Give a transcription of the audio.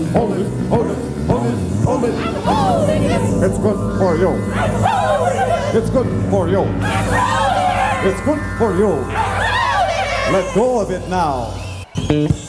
Hold it, hold it, hold it, hold it. I'm holding it. It's good for you. I'm holding it. It's good for you. I'm holding it. It's good for you. I'm holding it. Let go of it now.